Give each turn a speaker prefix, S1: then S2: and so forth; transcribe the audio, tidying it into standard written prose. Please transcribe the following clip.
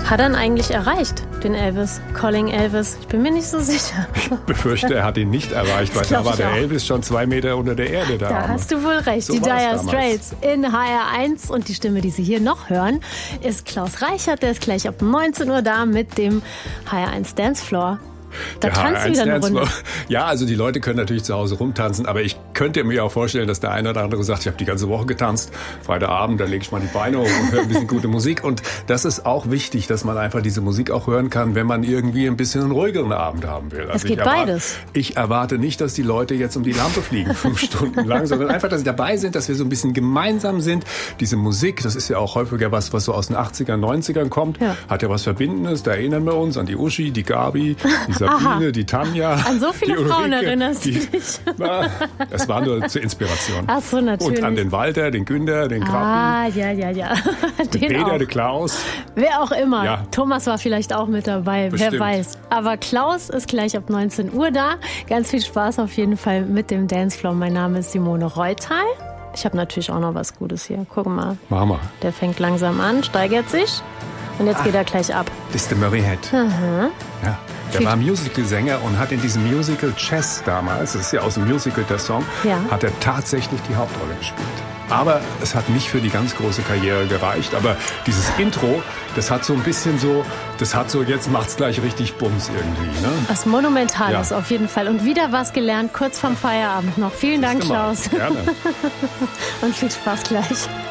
S1: Hat er ihn eigentlich erreicht, den Elvis? Calling Elvis? Ich bin mir nicht so sicher.
S2: Ich befürchte, er hat ihn nicht erreicht, weil da war der Elvis schon 2 Meter unter der Erde.
S1: Da hast du wohl recht. So die Dire Straits in HR1. Und die Stimme, die Sie hier noch hören, ist Klaus Reichert. Der ist gleich ab 19 Uhr da mit dem HR1 Dancefloor. Da tanzen wieder eine Runde.
S2: Ja, also die Leute können natürlich zu Hause rumtanzen, aber ich könnte mir auch vorstellen, dass der eine oder andere sagt, ich habe die ganze Woche getanzt, Freitagabend, da lege ich mal die Beine hoch und höre ein bisschen gute Musik. Und das ist auch wichtig, dass man einfach diese Musik auch hören kann, wenn man irgendwie ein bisschen einen ruhigeren Abend haben will.
S1: Es geht beides.
S2: Ich erwarte nicht, dass die Leute jetzt um die Lampe fliegen, 5 Stunden lang, sondern einfach, dass sie dabei sind, dass wir so ein bisschen gemeinsam sind. Diese Musik, das ist ja auch häufiger was so aus den 80ern, 90ern kommt, hat ja was Verbindendes. Da erinnern wir uns an die Uschi, die Gabi, die Sabine, die Tanja.
S1: An so viele Frauen erinnerst du dich?
S2: Das war nur zur Inspiration.
S1: Ach so, natürlich.
S2: Und an den Walter, den Günther, den Krabben.
S1: Ah, ja.
S2: Den Peter,
S1: auch.
S2: den Klaus.
S1: Wer auch immer.
S2: Ja.
S1: Thomas war vielleicht auch mit dabei,
S2: Bestimmt.
S1: wer weiß. Aber Klaus ist gleich ab 19 Uhr da. Ganz viel Spaß auf jeden Fall mit dem Dancefloor. Mein Name ist Simone Reutal. Ich habe natürlich auch noch was Gutes hier. Guck mal.
S2: Machen wir.
S1: Der fängt langsam an, steigert sich. Und jetzt geht er gleich ab.
S2: Das ist der Murray Head.
S1: Mhm.
S2: Ja. Der war Musical-Sänger und hat in diesem Musical Chess damals, das ist ja aus dem Musical der Song, hat er tatsächlich die Hauptrolle gespielt. Aber es hat nicht für die ganz große Karriere gereicht. Aber dieses Intro, das hat so ein bisschen so, jetzt macht's gleich richtig Bums irgendwie. Ne?
S1: Was Monumentales auf jeden Fall. Und wieder was gelernt, kurz vorm Feierabend noch. Vielen Dank, Klaus.
S2: Gerne.
S1: Und viel Spaß gleich.